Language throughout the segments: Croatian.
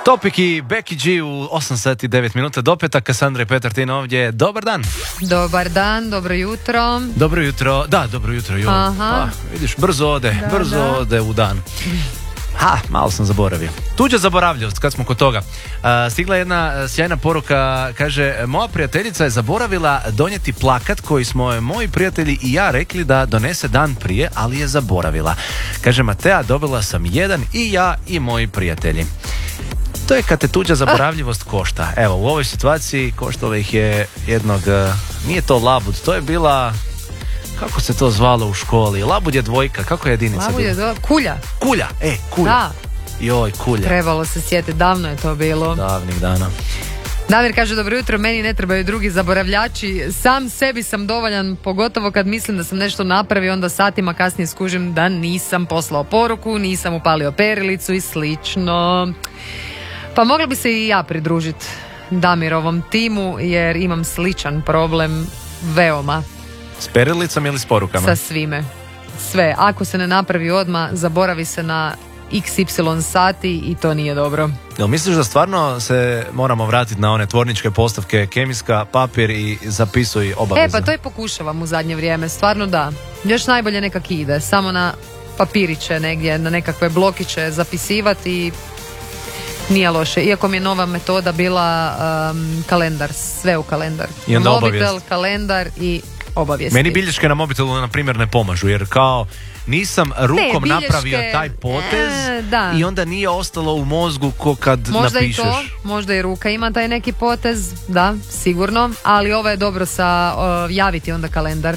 Topik i Becky G u 8 sati 9 minuta do petak. Kassandra i Petar Tin ovdje. Dobar dan. Dobar dan, dobro jutro. Dobro jutro, da, dobro jutro. Vidiš, brzo ode u dan. Malo sam zaboravio. Tuđa zaboravljivost, kad smo kod toga. Stigla jedna sjajna poruka, kaže: moja prijateljica je zaboravila donijeti plakat koji smo moji prijatelji i ja rekli da donese dan prije, ali je zaboravila. Kaže Matea, dobila sam jedan i ja i moji prijatelji. To je kad te tuđa zaboravljivost košta. Evo, u ovoj situaciji koštalo ih je jednog, nije to labud, to je bila, kako se to zvalo u školi? Labud je dvojka, kako je jedinica? Labud je kulja. Kulja. Da. Joj, kulja. Trebalo se sjetiti, davno je to bilo. Davnih dana. Damir kaže: dobro jutro, meni ne trebaju drugi zaboravljači, sam sebi sam dovoljan, pogotovo kad mislim da sam nešto napravio, onda satima kasnije skužim da nisam poslao poruku, nisam upalio perilicu i slično. Pa mogla bi se i ja pridružiti Damirovom timu, jer imam sličan problem veoma. S perilicom ili s porukama? Sa svime. Sve. Ako se ne napravi odmah, zaboravi se na XY sati i to nije dobro. Jel misliš da stvarno se moramo vratiti na one tvorničke postavke, kemijska, papir i zapisuj obaveze? Pa to i pokušavam u zadnje vrijeme, stvarno da. Još najbolje nekak ide, samo na papiriće negdje, na nekakve blokiće zapisivati i nije loše. Iako mi je nova metoda bila kalendar, sve u kalendar. I onda mobitel, obavijest. Kalendar i obavijesti. Meni bilješke na mobitelu, na primjer, ne pomažu, jer kao nisam rukom napravio taj potez i onda nije ostalo u mozgu ko kad možda napišeš. Možda i to, možda i ruka ima taj neki potez, da, sigurno, ali ovo je dobro sa javiti onda kalendar.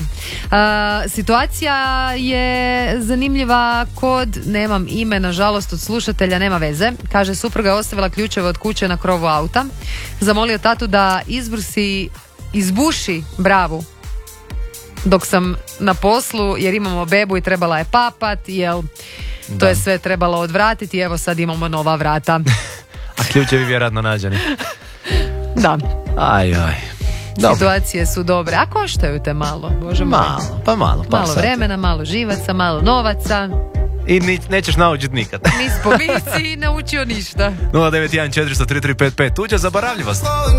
Situacija je zanimljiva kod, nemam ime, nažalost, od slušatelja, nema veze. Kaže, supruga je ostavila ključeve od kuće na krovu auta, zamolio tatu da izbuši bravu dok sam na poslu, jer imamo bebu i trebala je papat, jel to je sve trebalo odvratiti i evo sad imamo nova vrata. A ključevi vjerojatno nađeni. Da. Aj. Situacije su dobre, a koštaju te malo, bože moj. Malo vremena, malo živaca, malo novaca. I nećeš naučiti nikad. Nisi naučio ništa. 091 400 3355. Tuđa zaboravljivost.